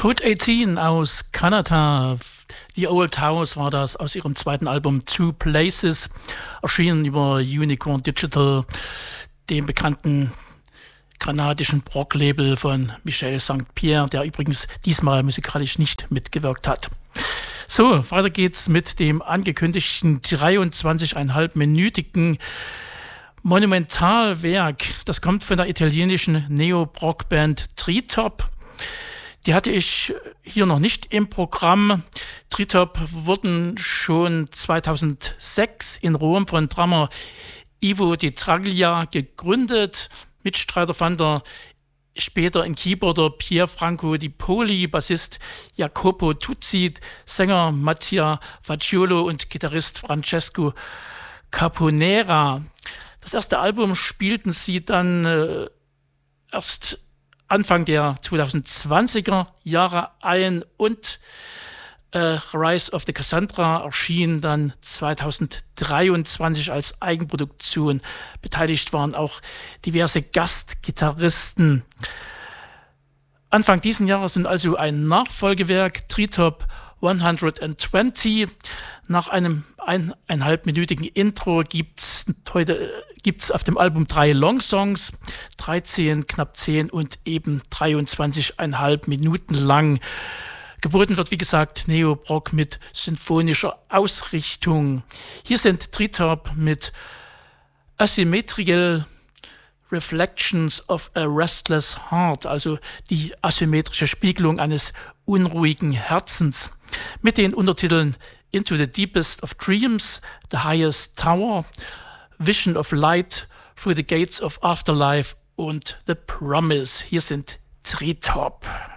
Code 18 aus Kanada. The Old House war das aus ihrem zweiten Album Two Places, erschienen über Unicorn Digital, dem bekannten kanadischen Prog-Label von Michel St. Pierre, der übrigens diesmal musikalisch nicht mitgewirkt hat. So, weiter geht's mit dem angekündigten 23,5-minütigen Monumentalwerk. Das kommt von der italienischen Neo-Prog-Band Treetop. Die hatte ich hier noch nicht im Programm. Treetop wurden schon 2006 in Rom von Drummer Ivo Di Traglia gegründet. Mitstreiter fand er später in Keyboarder Pier Franco Di Poli, Bassist Jacopo Tuzzi, Sänger Mattia Fagiolo und Gitarrist Francesco Caponera. Das erste Album spielten sie dann erst Anfang der 2020er Jahre ein und Rise of the Cassandra erschien dann 2023 als Eigenproduktion. Beteiligt waren auch diverse Gastgitarristen. Anfang diesen Jahres nun also ein Nachfolgewerk, Treetop 120. Nach einem 1,5-minütigen Intro gibt's auf dem Album 3 Longsongs, 13, knapp 10 und eben 23,5 Minuten lang. Geboten wird, wie gesagt, Neo-Prog mit symphonischer Ausrichtung. Hier sind Treetop mit Asymmetrical Reflections of a Restless Heart, also die asymmetrische Spiegelung eines unruhigen Herzens, mit den Untertiteln Into the Deepest of Dreams, The Highest Tower, Vision of Light, Through the Gates of Afterlife und The Promise. Hier sind Treetop.